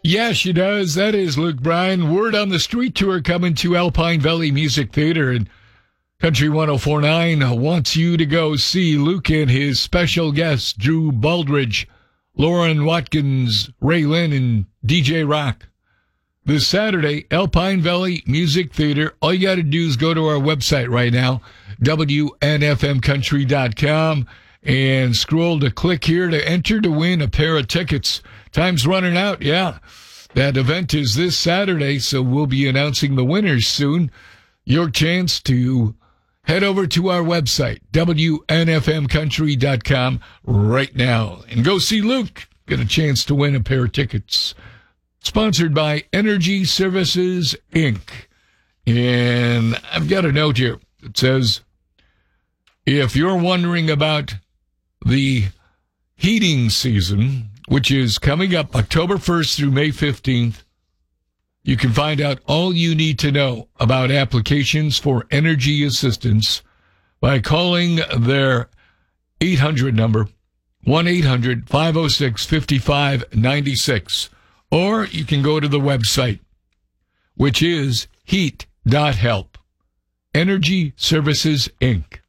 Yeah, she does. That is Luke Bryan. Word on the Street tour coming to Alpine Valley Music Theater, and Country 104.9 wants you to go see Luke and his special guests, Drew Baldridge, Lauren Watkins, Ray Lynn, and DJ Rock. This Saturday, Alpine Valley Music Theater. All you got to do is go to our website right now, WNFMcountry.com, and scroll to click here to enter to win a pair of tickets. Time's running out, yeah. That event is this Saturday, so we'll be announcing the winners soon. Your chance to head over to our website, WNFMcountry.com, right now. And go see Luke. Get a chance to win a pair of tickets. Sponsored by Energy Services, Inc. And I've got a note here that says, if you're wondering about the heating season, which is coming up October 1st through May 15th, you can find out all you need to know about applications for energy assistance by calling their 800 number, 1-800-506-5596. Or you can go to the website, which is heat.help. Energy Services, Inc.